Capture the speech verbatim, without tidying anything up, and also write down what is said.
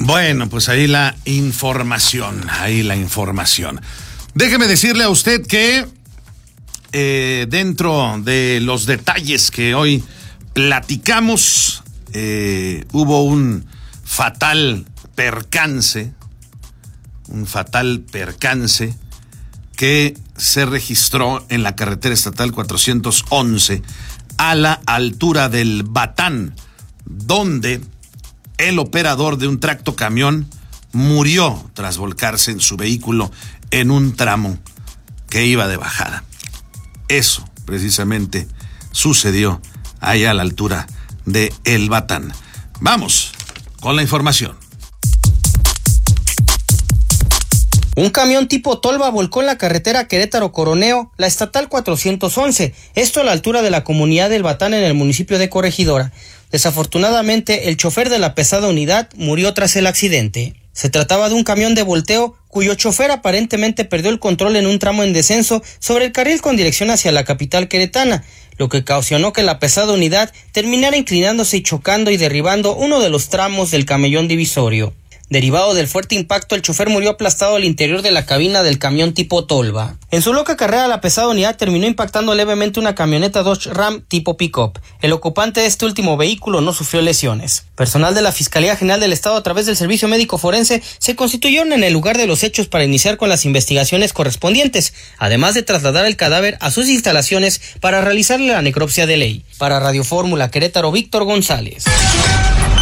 Bueno, pues ahí la información, ahí la información. Déjeme decirle a usted que eh, dentro de los detalles que hoy platicamos, eh, hubo un fatal percance, un fatal percance que se registró en la carretera estatal cuatrocientos once a la altura del Batán, donde el operador de un tractocamión murió tras volcarse en su vehículo en un tramo que iba de bajada. Eso precisamente sucedió allá a la altura de El Batán. Vamos con la información. Un camión tipo tolva volcó en la carretera Querétaro-Coroneo, la estatal cuatrocientos once, esto a la altura de la comunidad del Batán en el municipio de Corregidora. Desafortunadamente, el chofer de la pesada unidad murió tras el accidente. Se trataba de un camión de volteo cuyo chofer aparentemente perdió el control en un tramo en descenso sobre el carril con dirección hacia la capital queretana, lo que ocasionó que la pesada unidad terminara inclinándose y chocando y derribando uno de los tramos del camellón divisorio. Derivado del fuerte impacto, el chofer murió aplastado al interior de la cabina del camión tipo tolva. En su loca carrera, la pesada unidad terminó impactando levemente una camioneta Dodge Ram tipo pick-up. El ocupante de este último vehículo no sufrió lesiones. Personal de la Fiscalía General del Estado, a través del Servicio Médico Forense, se constituyeron en el lugar de los hechos para iniciar con las investigaciones correspondientes, además de trasladar el cadáver a sus instalaciones para realizarle la necropsia de ley. Para Radio Fórmula Querétaro, Víctor González.